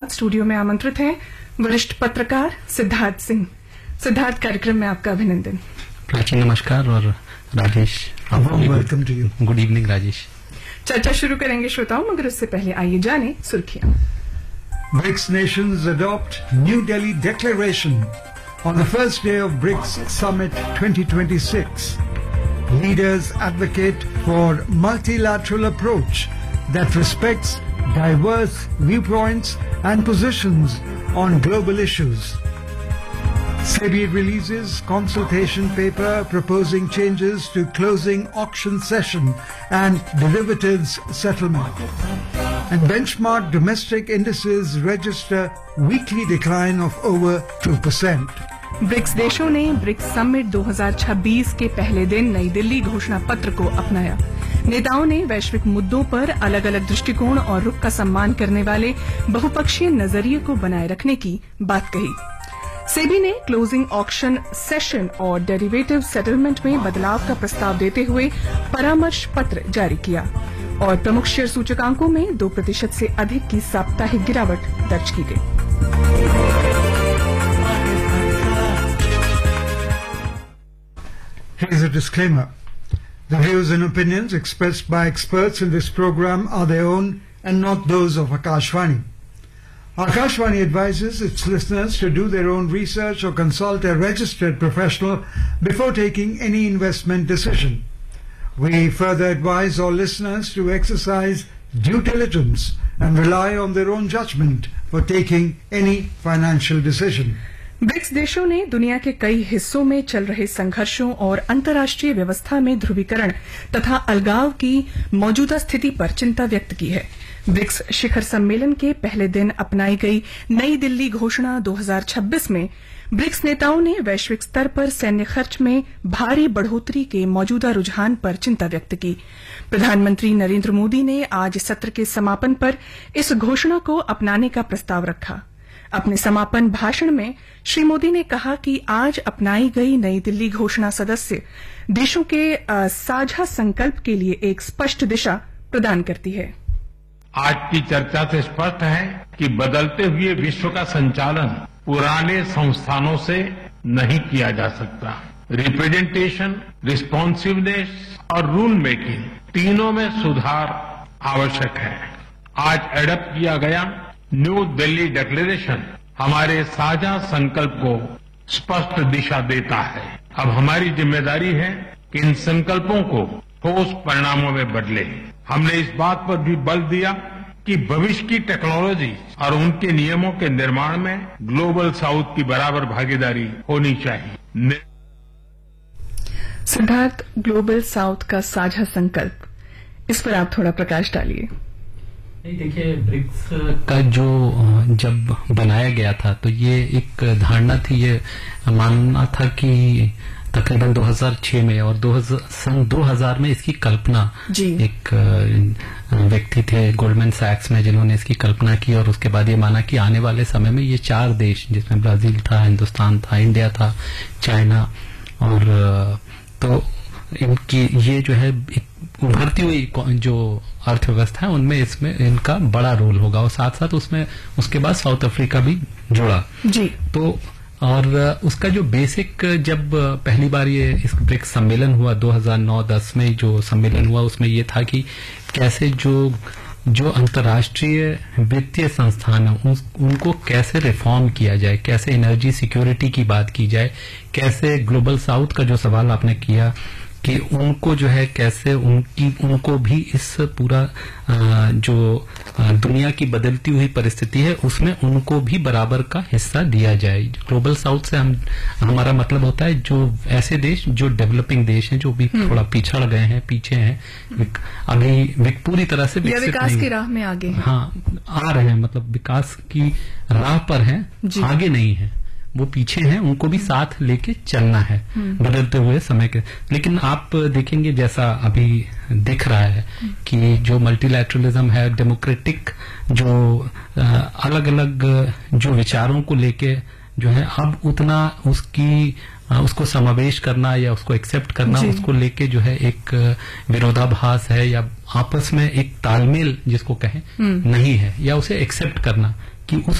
Studio में आमंत्रित हैं वरिष्ठ पत्रकार सिद्धार्थ सिंह। सिद्धार्थ, कार्यक्रम में आपका अभिनंदन। प्राची नमस्कार और Rajesh welcome to you. Good evening Rajesh. चर्चा शुरू करेंगे श्रोताओं, मगर उससे पहले आइए जाने सुर्खियां। BRICS nations adopt New Delhi Declaration on the first day of BRICS Summit 2026. Leaders advocate for multilateral approach that respects diverse viewpoints and positions on global issues. SEBI releases consultation paper proposing changes to closing auction session and derivatives settlement. And benchmark domestic indices register weekly decline of over 2%. BRICS देशों ने BRICS summit 2026 के पहले दिन नई दिल्ली घोषणा पत्र को अपनाया। नेताओं ने वैश्विक मुद्दों पर अलग अलग दृष्टिकोण और रुख का सम्मान करने वाले बहुपक्षीय नजरिए को बनाए रखने की बात कही। सेबी ने क्लोजिंग ऑक्शन सेशन और डेरिवेटिव सेटलमेंट में बदलाव का प्रस्ताव देते हुए परामर्श पत्र जारी किया और प्रमुख शेयर सूचकांकों में 2% से अधिक की साप्ताहिक गिरावट दर्ज की गई। Here's a disclaimer. The views and opinions expressed by experts in this program are their own and not those of Akashvani. Akashvani advises its listeners to do their own research or consult a registered professional before taking any investment decision. We further advise all listeners to exercise due diligence and rely on their own judgment for taking any financial decision. BRICS देशों ने दुनिया के कई हिस्सों में चल रहे संघर्षों और अंतर्राष्ट्रीय व्यवस्था में ध्रुवीकरण तथा अलगाव की मौजूदा स्थिति पर चिंता व्यक्त की है। ब्रिक्स शिखर सम्मेलन के पहले दिन अपनाई गई नई दिल्ली घोषणा 2026 में ब्रिक्स नेताओं ने वैश्विक स्तर पर सैन्य खर्च में भारी बढ़ोतरी के मौजूदा रुझान पर चिंता व्यक्त की। प्रधानमंत्री नरेंद्र मोदी ने आज सत्र के समापन पर इस घोषणा को अपनाने का प्रस्ताव रखा। अपने समापन भाषण में श्री मोदी ने कहा कि आज अपनाई गई नई दिल्ली घोषणा सदस्य देशों के साझा संकल्प के लिए एक स्पष्ट दिशा प्रदान करती है। आज की चर्चा से स्पष्ट है कि बदलते हुए विश्व का संचालन पुराने संस्थानों से नहीं किया जा सकता। रिप्रेजेंटेशन, रिस्पॉन्सिवनेस और रूल मेकिंग तीनों में सुधार आवश्यक है। आज एडप्ट किया गया न्यू दिल्ली डिक्लेरेशन हमारे साझा संकल्प को स्पष्ट दिशा देता है। अब हमारी जिम्मेदारी है कि इन संकल्पों को ठोस परिणामों में बदले। हमने इस बात पर भी बल दिया कि भविष्य की टेक्नोलॉजी और उनके नियमों के निर्माण में ग्लोबल साउथ की बराबर भागीदारी होनी चाहिए। सिद्धार्थ, ग्लोबल साउथ का साझा संकल्प, इस पर आप थोड़ा प्रकाश डालिए। देखिए, ब्रिक्स का जो जब बनाया गया था तो ये एक धारणा थी, ये मानना था कि तकरीबन 2006 में और सन 2000 में इसकी कल्पना एक व्यक्ति थे गोल्डमैन सैक्स में जिन्होंने इसकी कल्पना की और उसके बाद ये माना कि आने वाले समय में ये 4 देश जिसमें ब्राजील था, हिंदुस्तान था, इंडिया था, चाइना और तो इनकी ये जो है उभरती हुई जो अर्थव्यवस्था है उनमें इसमें इनका बड़ा रोल होगा और साथ साथ उसमें उसके बाद साउथ अफ्रीका भी जुड़ा जी। तो और उसका जो बेसिक जब पहली बार ये इस ब्रिक्स सम्मेलन हुआ 2009-10 में जो सम्मेलन हुआ उसमें ये था कि कैसे जो अंतर्राष्ट्रीय वित्तीय संस्थान है उनको कैसे रिफॉर्म किया जाए, कैसे एनर्जी सिक्योरिटी की बात की जाए, कैसे ग्लोबल साउथ का जो सवाल आपने किया कि उनको जो है कैसे उनको भी इस पूरा जो दुनिया की बदलती हुई परिस्थिति है उसमें उनको भी बराबर का हिस्सा दिया जाए। ग्लोबल साउथ से हमारा मतलब होता है जो ऐसे देश जो डेवलपिंग देश हैं जो भी थोड़ा पिछड़ गए हैं, पीछे हैं, अभी पूरी तरह से विकास की राह में आगे हैं। हाँ, आ रहे हैं, मतलब विकास की राह पर हैं, आगे नहीं है, वो पीछे हैं, उनको भी साथ लेके चलना है बदलते हुए समय के। लेकिन आप देखेंगे जैसा अभी दिख रहा है कि जो मल्टीलैटरलिज्म है, डेमोक्रेटिक जो अलग अलग जो विचारों को लेके जो है अब उतना उसको समावेश करना या उसको एक्सेप्ट करना, उसको लेके जो है एक विरोधाभास है या आपस में एक तालमेल जिसको कहें नहीं है, या उसे एक्सेप्ट करना कि उस